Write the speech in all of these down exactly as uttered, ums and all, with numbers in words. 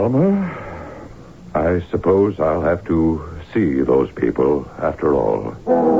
Palmer, I suppose I'll have to see those people after all.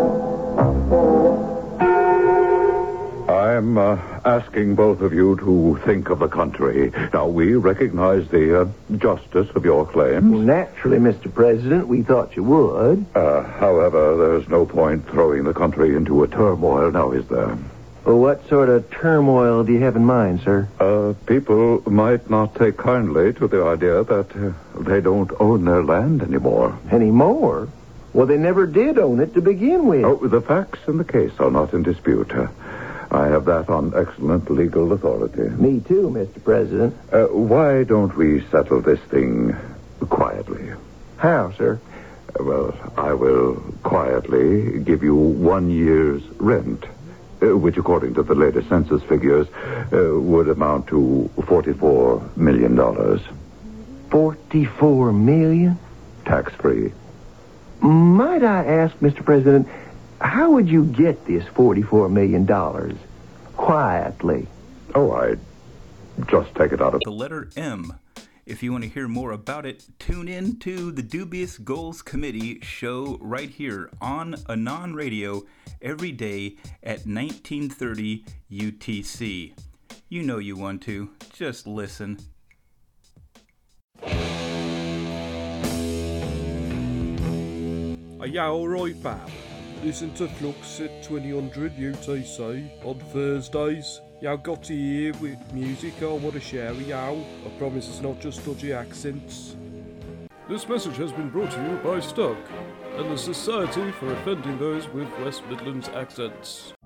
I'm uh, asking both of you to think of the country. Now, we recognize the uh, justice of your claims. Well, naturally, Mister President, we thought you would. Uh, however, there's no point throwing the country into a turmoil now, is there? Well, what sort of turmoil do you have in mind, sir? Uh, people might not take kindly to the idea that uh, they don't own their land anymore. Anymore? Well, they never did own it to begin with. Oh, the facts in the case are not in dispute. Uh, I have that on excellent legal authority. Me too, Mister President. Uh, why don't we settle this thing quietly? How, sir? Uh, well, I will quietly give you one year's rent, uh, which, according to the latest census figures, uh, would amount to forty-four million dollars. Forty-four million? Tax-free. Might I ask, Mister President, how would you get this forty-four million dollars quietly? Oh, I'd just take it out of the letter M. If you want to hear more about it, tune in to the Dubious Goals Committee show right here on Anon Radio every day at nineteen thirty U T C. You know you want to. Just listen. Are you alright, pal? Listen to Flux at twenty hundred U T C on Thursdays. Y'all got to hear with music I want to share with y'all. I promise it's not just dodgy accents. This message has been brought to you by Stuck and the Society for Offending Those with West Midlands Accents.